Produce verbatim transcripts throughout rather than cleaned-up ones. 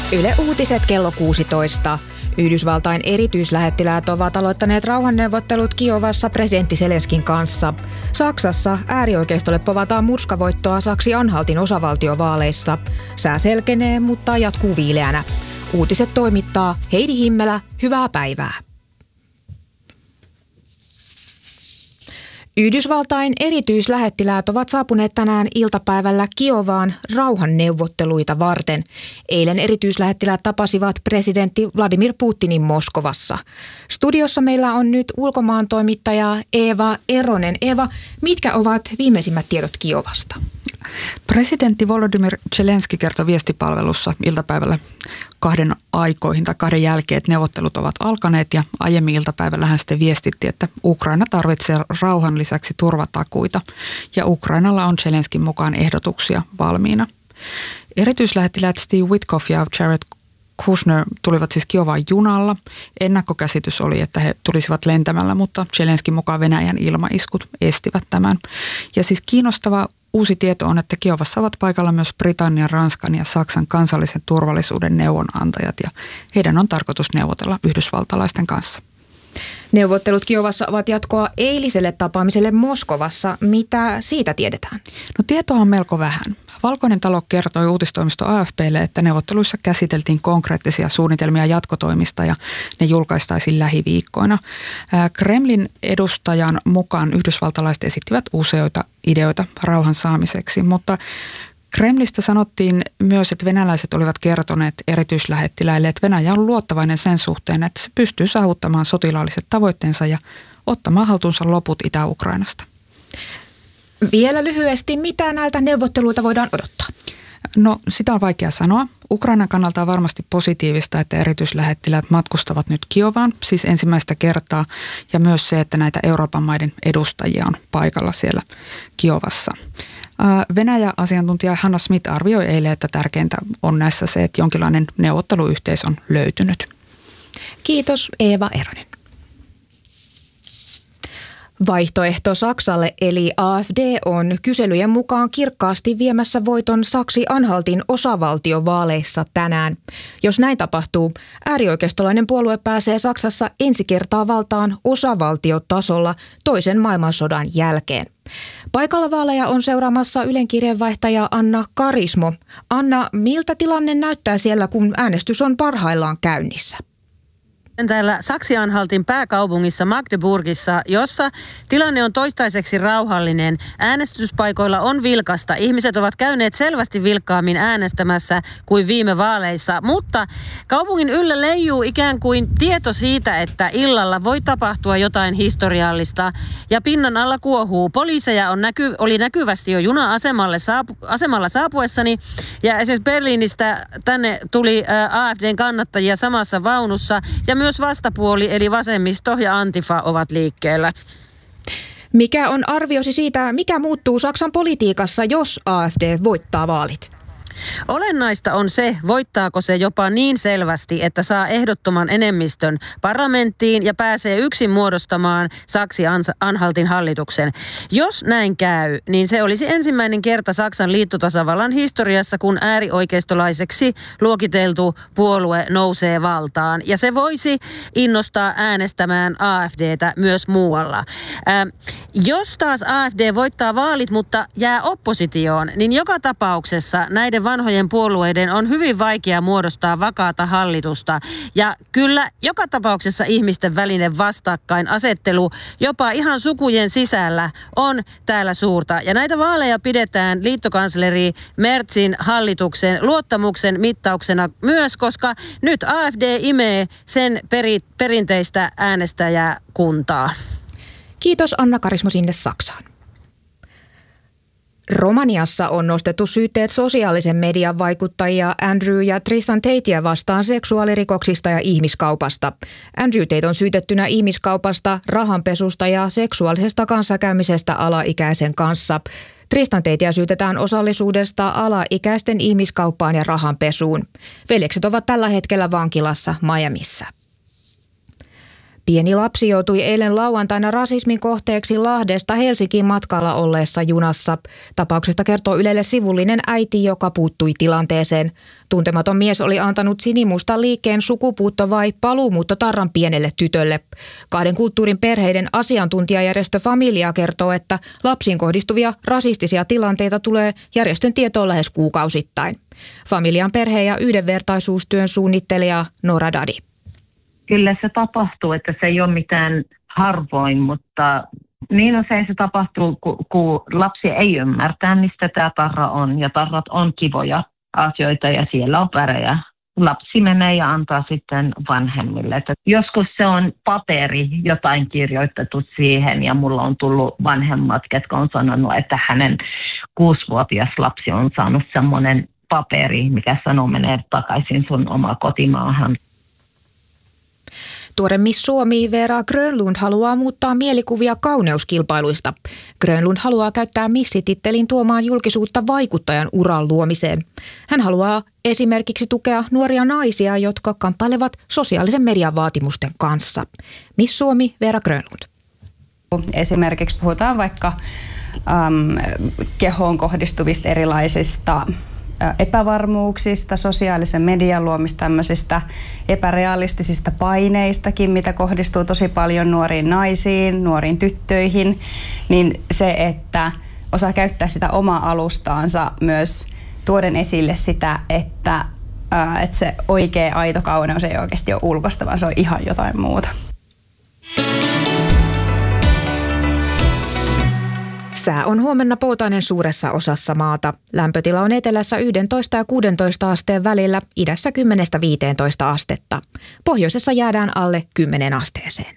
Yle Uutiset kello kuusitoista. Yhdysvaltain erityislähettiläät ovat aloittaneet rauhanneuvottelut Kiovassa presidentti Zelenskin kanssa. Saksassa äärioikeistolle povataan murskavoittoa Saksi-Anhaltin osavaltiovaaleissa. Sää selkenee, mutta jatkuu viileänä. Uutiset toimittaa Heidi Himmelä. Hyvää päivää. Yhdysvaltain erityislähettiläät ovat saapuneet tänään iltapäivällä Kiovaan rauhanneuvotteluita varten. Eilen erityislähettiläät tapasivat presidentti Vladimir Putinin Moskovassa. Studiossa meillä on nyt ulkomaan toimittaja Eeva Eronen. Eeva, mitkä ovat viimeisimmät tiedot Kiovasta? Presidentti Volodymyr Zelenski kertoi viestipalvelussa iltapäivällä kahden aikoihin tai kahden jälkeen, että neuvottelut ovat alkaneet, ja aiemmin iltapäivällä hän sitten viestitti, että Ukraina tarvitsee rauhan lisäksi turvatakuita ja Ukrainalla on Zelenskin mukaan ehdotuksia valmiina. Erityislähettiläät Steve Witkoff ja Jared Kushner tulivat siis Kiovaan junalla. Ennakkokäsitys oli, että he tulisivat lentämällä, mutta Zelenskin mukaan Venäjän ilmaiskut estivät tämän. Ja siis kiinnostava uusi tieto on, että Kiovassa ovat paikalla myös Britannian, Ranskan ja Saksan kansallisen turvallisuuden neuvonantajat, ja heidän on tarkoitus neuvotella yhdysvaltalaisten kanssa. Neuvottelut Kiovassa ovat jatkoa eiliselle tapaamiselle Moskovassa. Mitä siitä tiedetään? No tietoa on melko vähän. Valkoinen talo kertoi uutistoimisto A F P:lle, että neuvotteluissa käsiteltiin konkreettisia suunnitelmia jatkotoimista ja ne julkaistaisiin lähiviikkoina. Kremlin edustajan mukaan yhdysvaltalaiset esittivät useita ideoita rauhan saamiseksi, mutta Kremlistä sanottiin myös, että venäläiset olivat kertoneet erityislähettiläille, että Venäjä on luottavainen sen suhteen, että se pystyy saavuttamaan sotilaalliset tavoitteensa ja ottamaan haltuunsa loput Itä-Ukrainasta. Vielä lyhyesti, mitä näiltä neuvotteluilta voidaan odottaa? No sitä on vaikea sanoa. Ukrainan kannalta on varmasti positiivista, että erityislähettiläät matkustavat nyt Kiovaan, siis ensimmäistä kertaa, ja myös se, että näitä Euroopan maiden edustajia on paikalla siellä Kiovassa. Venäjä-asiantuntija Hanna Smith arvioi eilen, että tärkeintä on näissä se, että jonkinlainen neuvotteluyhteys on löytynyt. Kiitos, Eeva Eronen. Vaihtoehto Saksalle eli A F D on kyselyjen mukaan kirkkaasti viemässä voiton Saksi-Anhaltin osavaltiovaaleissa tänään. Jos näin tapahtuu, äärioikeistolainen puolue pääsee Saksassa ensi kertaa valtaan osavaltiotasolla toisen maailmansodan jälkeen. Paikalla vaaleja on seuraamassa Ylen kirjeenvaihtaja Anna Karismo. Anna, miltä tilanne näyttää siellä, kun äänestys on parhaillaan käynnissä? Täällä Saksi-Anhaltin pääkaupungissa Magdeburgissa, jossa tilanne on toistaiseksi rauhallinen. Äänestyspaikoilla on vilkasta. Ihmiset ovat käyneet selvästi vilkkaammin äänestämässä kuin viime vaaleissa, mutta kaupungin yllä leijuu ikään kuin tieto siitä, että illalla voi tapahtua jotain historiallista ja pinnan alla kuohuu. Poliiseja on näky, oli näkyvästi jo juna-asemalle saapu, asemalla saapuessani, ja esimerkiksi Berliinistä tänne tuli A F D:n kannattajia samassa vaunussa, ja myös vastapuoli eli vasemmisto ja Antifa ovat liikkeellä. Mikä on arviosi siitä, mikä muuttuu Saksan politiikassa, jos A F D voittaa vaalit? Olennaista on se, voittaako se jopa niin selvästi, että saa ehdottoman enemmistön parlamenttiin ja pääsee yksin muodostamaan Saksi-Anhaltin hallituksen. Jos näin käy, niin se olisi ensimmäinen kerta Saksan liittotasavallan historiassa, kun äärioikeistolaiseksi luokiteltu puolue nousee valtaan. Ja se voisi innostaa äänestämään A F D:tä myös muualla. Ää, jos taas A F D voittaa vaalit, mutta jää oppositioon, niin joka tapauksessa näiden vanhojen puolueiden on hyvin vaikea muodostaa vakaata hallitusta. Ja kyllä joka tapauksessa ihmisten välinen vastakkainasettelu jopa ihan sukujen sisällä on täällä suurta. Ja näitä vaaleja pidetään liittokansleri Merzin hallituksen luottamuksen mittauksena myös, koska nyt A F D imee sen peri, perinteistä äänestäjäkuntaa. Kiitos Anna Karismo sinne Saksaan. Romaniassa on nostettu syytteet sosiaalisen median vaikuttajia Andrew ja Tristan Tatea vastaan seksuaalirikoksista ja ihmiskaupasta. Andrew Tate on syytettynä ihmiskaupasta, rahanpesusta ja seksuaalisesta kanssakäymisestä alaikäisen kanssa. Tristan Tatea syytetään osallisuudesta alaikäisten ihmiskauppaan ja rahanpesuun. Veljekset ovat tällä hetkellä vankilassa Miamiissa. Pieni lapsi joutui eilen lauantaina rasismin kohteeksi Lahdesta Helsinkiin matkalla olleessa junassa. Tapauksesta kertoo Ylelle sivullinen äiti, joka puuttui tilanteeseen. Tuntematon mies oli antanut sinimustan liikkeen sukupuutto- vai paluumuuttotarran pienelle tytölle. Kahden kulttuurin perheiden asiantuntijajärjestö Familia kertoo, että lapsiin kohdistuvia rasistisia tilanteita tulee järjestön tietoon lähes kuukausittain. Familian perhe- ja yhdenvertaisuustyön suunnittelija Nora Dadi. Kyllä se tapahtuu, että se ei ole mitään harvoin, mutta niin usein se tapahtuu, kun, kun lapsi ei ymmärtää, mistä tämä tarra on. Ja tarrat on kivoja asioita ja siellä on värejä. Lapsi menee ja antaa sitten vanhemmille. Että joskus se on paperi, jotain kirjoitettu siihen ja mulla on tullut vanhemmat, ketkä on sanonut, että hänen kuusivuotias lapsi on saanut semmoinen paperi, mikä sanoo menee takaisin sun oma kotimaahan. Tuore Miss Suomi Vera Grönlund haluaa muuttaa mielikuvia kauneuskilpailuista. Grönlund haluaa käyttää missitittelin tuomaan julkisuutta vaikuttajan uran luomiseen. Hän haluaa esimerkiksi tukea nuoria naisia, jotka kamppailevat sosiaalisen median vaatimusten kanssa. Miss Suomi Vera Grönlund. Esimerkiksi puhutaan vaikka äm, kehoon kohdistuvista erilaisista epävarmuuksista, sosiaalisen median luomista tämmöisistä epärealistisista paineistakin, mitä kohdistuu tosi paljon nuoriin naisiin, nuoriin tyttöihin, niin se, että osaa käyttää sitä omaa alustaansa myös tuoden esille sitä, että, ää, että se oikea aito kauneus ei oikeasti ole ulkoista, vaan se on ihan jotain muuta. Sää on huomenna poutainen suuressa osassa maata. Lämpötila on etelässä yksitoista ja kuusitoista asteen välillä, idässä kymmenestä viiteentoista astetta. Pohjoisessa jäädään alle kymmenen asteeseen.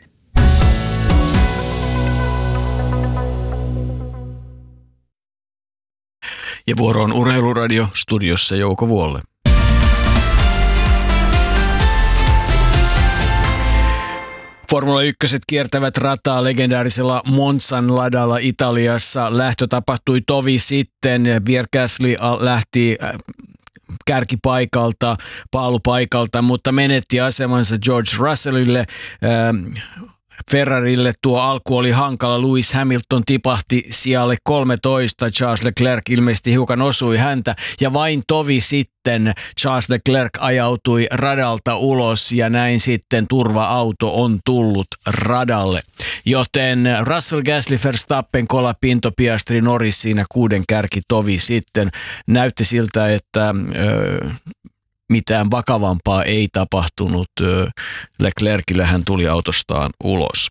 Ja vuoro on Urheiluradio, studiossa Jouko Vuolle. Formula yksi kiertävät rataa legendaarisella Monzan ladalla Italiassa. Lähtö tapahtui tovi sitten. Pierre Gasly lähti kärkipaikalta, paalupaikalta, mutta menetti asemansa George Russellille. Ferrarille tuo alku oli hankala. Lewis Hamilton tipahti sijalle kolmetoista. Charles Leclerc ilmeisesti hiukan osui häntä ja vain tovi sitten Charles Leclerc ajautui radalta ulos ja näin sitten turva-auto on tullut radalle. Joten Russell, Gasly, Verstappen, Colapinto, Piastri, Norris siinä kuuden kärki tovi sitten. Näytti siltä, että Öö, mitään vakavampaa ei tapahtunut. Leclercille hän tuli autostaan ulos.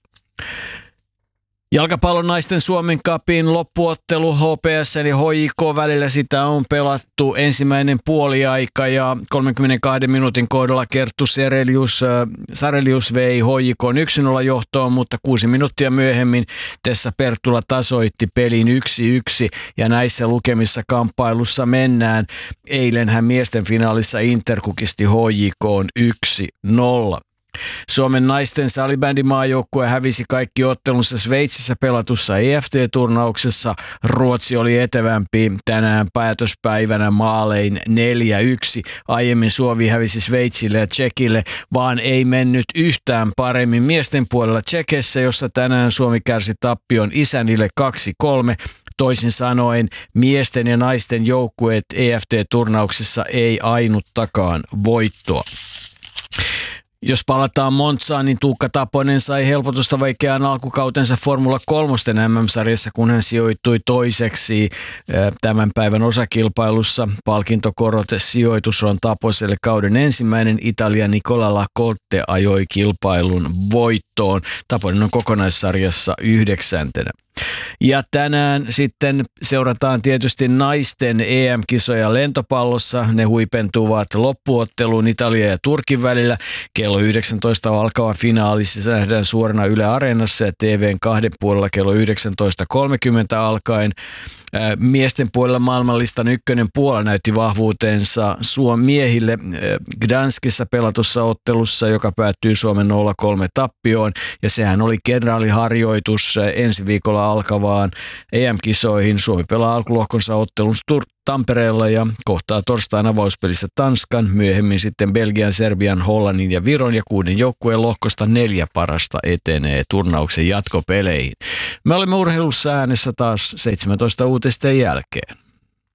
Jalkapallon naisten Suomen Cupin loppuottelu H P S ja H J K välillä, sitä on pelattu ensimmäinen puoliaika ja kolmenkymmenenkahden minuutin kohdalla Kerttu Sarelius, Sarelius vei H J K:n yksi nolla johtoon, mutta kuusi minuuttia myöhemmin Tessa Perttula tasoitti pelin yksi yksi ja näissä lukemissa kamppailussa mennään. Eilenhän miesten finaalissa Inter kukisti H J K:n yksi nolla. Suomen naisten salibändimaajoukkue hävisi kaikki ottelunsa Sveitsissä pelatussa E F T-turnauksessa. Ruotsi oli etevämpi tänään päätöspäivänä maalein neljä yksi. Aiemmin Suomi hävisi Sveitsille ja Tšekille, vaan ei mennyt yhtään paremmin miesten puolella Tšekessä, jossa tänään Suomi kärsi tappion Isännille kaksi kolme. Toisin sanoen miesten ja naisten joukkueet E F T-turnauksessa ei ainuttakaan voittoa. Jos palataan Monzaan, niin Tuukka Taponen sai helpotusta vaikeaan alkukautensa Formula kolmosten M M-sarjassa, kun hän sijoittui toiseksi tämän päivän osakilpailussa. Palkintokorot sijoitus on Taposelle kauden ensimmäinen. Italia Nicola Lacotte ajoi kilpailun voittoon. Taponen on kokonaissarjassa yhdeksäntenä. Ja tänään sitten seurataan tietysti naisten E M-kisoja lentopallossa. Ne huipentuvat loppuotteluun Italia ja Turkin välillä. Kello yhdeksäntoista alkava finaali se nähdään suorana Yle Areenassa ja T V:n kahden puolella kello yhdeksäntoista kolmekymmentä alkaen. Miesten puolella maailmanlistan ykkönen Puola näytti vahvuutensa Suomen miehille Gdanskissa pelatussa ottelussa, joka päättyy Suomen nolla kolme tappioon. Ja sehän oli kenraaliharjoitus ensi viikolla alkavaan E M-kisoihin. Suomi pelaa alkulohkonsa ottelun Tur- Tampereella ja kohtaa torstain avauspelissä Tanskan, myöhemmin sitten Belgian, Serbian, Hollannin ja Viron ja kuuden joukkueen lohkosta neljä parasta etenee turnauksen jatkopeleihin. Me olemme urheilussa äänessä taas seitsemäntoista uutisten jälkeen.